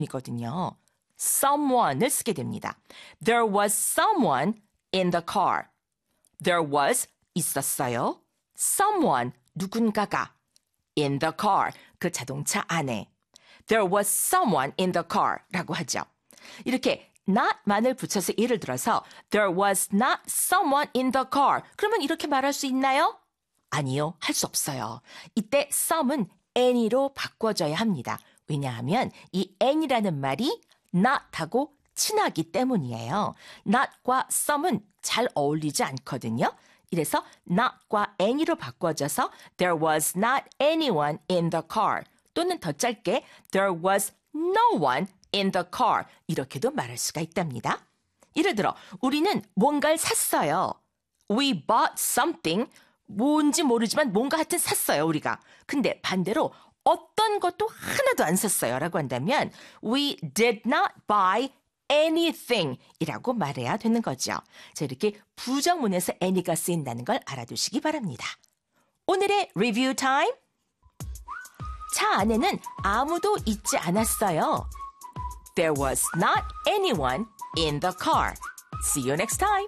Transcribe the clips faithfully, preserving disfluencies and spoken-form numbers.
이거든요. someone을 쓰게 됩니다. There was someone in the car. There was 있었어요. someone 누군가가 in the car 그 자동차 안에. There was someone in the car 라고 하죠. 이렇게 not만을 붙여서 예를 들어서 There was not someone in the car. 그러면 이렇게 말할 수 있나요? 아니요. 할 수 없어요. 이때 some은 any로 바꿔줘야 합니다. 왜냐하면 이 any라는 말이 not하고 친하기 때문이에요. not과 some은 잘 어울리지 않거든요. 이래서 not과 any로 바꿔줘서 There was not anyone in the car. 또는 더 짧게 There was no one in the car. 이렇게도 말할 수가 있답니다. 예를 들어 우리는 뭔가를 샀어요. We bought something. 뭔지 모르지만 뭔가 하여튼 샀어요, 우리가. 근데 반대로 어떤 것도 하나도 안 샀어요 라고 한다면 We did not buy anything 이라고 말해야 되는 거죠. 자, 이렇게 부정문에서 any가 쓰인다는 걸 알아두시기 바랍니다. 오늘의 리뷰 타임. 차 안에는 아무도 있지 않았어요. There was not anyone in the car. See you next time.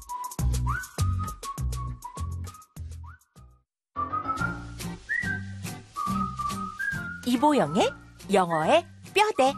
이보영의 영어의 뼈대.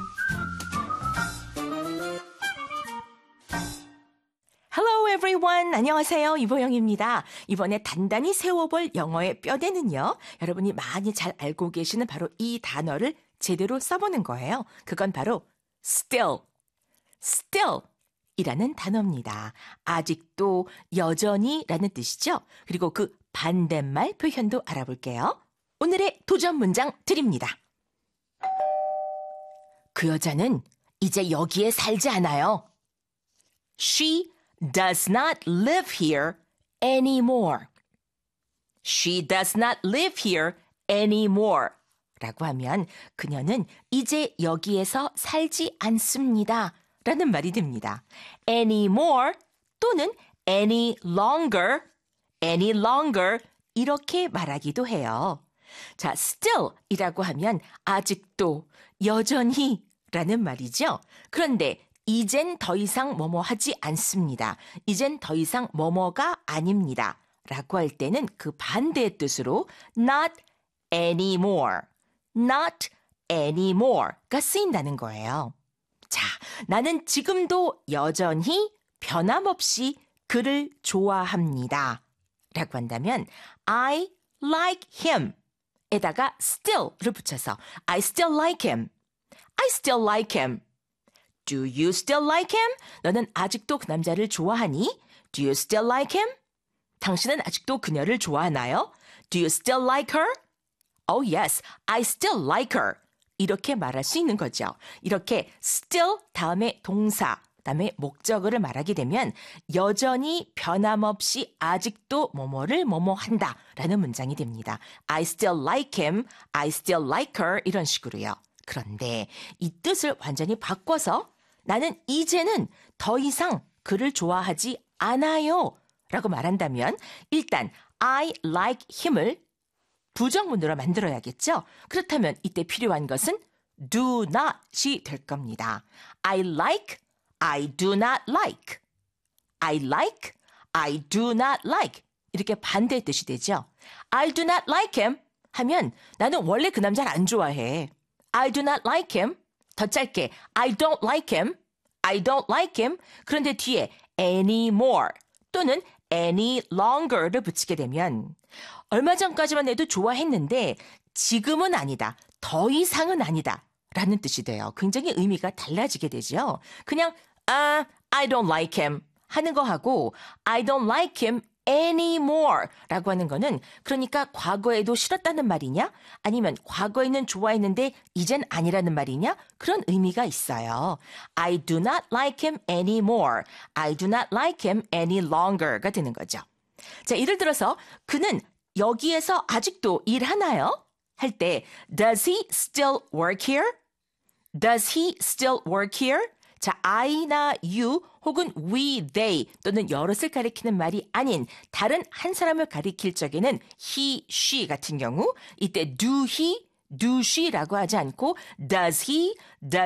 Hello everyone. 안녕하세요. 이보영입니다. 이번에 단단히 세워볼 영어의 뼈대는요. 여러분이 많이 잘 알고 계시는 바로 이 단어를 제대로 써보는 거예요. 그건 바로 still. still. 이라는 단어입니다. 아직도, 여전히 라는 뜻이죠. 그리고 그 반대말 표현도 알아볼게요. 오늘의 도전 문장 드립니다. 그 여자는 이제 여기에 살지 않아요. She does not live here anymore. She does not live here anymore. 라고 하면 그녀는 이제 여기에서 살지 않습니다. 라는 말이 됩니다. anymore 또는 any longer, any longer 이렇게 말하기도 해요. 자, still 이라고 하면 아직도, 여전히 라는 말이죠. 그런데 이젠 더 이상 뭐뭐 하지 않습니다. 이젠 더 이상 뭐뭐가 아닙니다. 라고 할 때는 그 반대의 뜻으로 not anymore, not anymore가 쓰인다는 거예요. 자, 나는 지금도 여전히 변함없이 그를 좋아합니다. 라고 한다면 I like him 에다가 still를 붙여서 I still like him. I still like him. Do you still like him? 너는 아직도 그 남자를 좋아하니? Do you still like him? 당신은 아직도 그녀를 좋아하나요? Do you still like her? Oh yes, I still like her. 이렇게 말할 수 있는 거죠. 이렇게 still 다음에 동사, 다음에 목적어를 말하게 되면 여전히 변함없이 아직도 뭐뭐를 뭐뭐 한다 라는 문장이 됩니다. I still like him, I still like her 이런 식으로요. 그런데 이 뜻을 완전히 바꿔서 나는 이제는 더 이상 그를 좋아하지 않아요 라고 말한다면 일단 I like him을 부정문으로 만들어야겠죠. 그렇다면 이때 필요한 것은 do not이 될 겁니다. I like, I do not like. I like, I do not like. 이렇게 반대의 뜻이 되죠. I do not like him 하면 나는 원래 그 남자를 안 좋아해. I do not like him. 더 짧게 I don't like him. I don't like him. 그런데 뒤에 anymore 또는 any longer를 붙이게 되면 얼마 전까지만 해도 좋아했는데 지금은 아니다. 더 이상은 아니다. 라는 뜻이 돼요. 굉장히 의미가 달라지게 되죠. 그냥 아, I don't like him 하는 거하고 I don't like him anymore 라고 하는 거는 그러니까 과거에도 싫었다는 말이냐? 아니면 과거에는 좋아했는데 이젠 아니라는 말이냐? 그런 의미가 있어요. I do not like him anymore. I do not like him any longer가 되는 거죠. 자, 예를 들어서 그는 여기에서 아직도 일하나요? 할 때 Does he still work here? Does he still work here? 자, I나 you 혹은 we, they 또는 여럿을 가리키는 말이 아닌 다른 한 사람을 가리킬 적에는 he, she 같은 경우 이때 do he, do she라고 하지 않고 does he, does